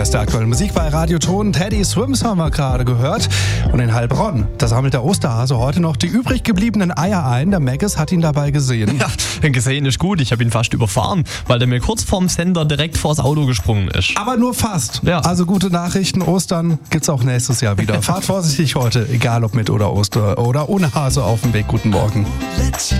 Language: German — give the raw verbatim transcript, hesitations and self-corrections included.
beste aktuelle Musik bei Radio Ton. Teddy Swims haben wir gerade gehört. Und in Heilbronn, da sammelt der Osterhase heute noch die übrig gebliebenen Eier ein. Der Maggis hat ihn dabei gesehen. Ja, gesehen ist gut. Ich habe ihn fast überfahren, weil der mir kurz vorm Sender direkt vors Auto gesprungen ist. Aber nur fast. Ja. Also gute Nachrichten. Ostern gibt's auch nächstes Jahr wieder. Fahrt vorsichtig heute, egal ob mit oder Oster oder ohne Hase auf dem Weg. Guten Morgen.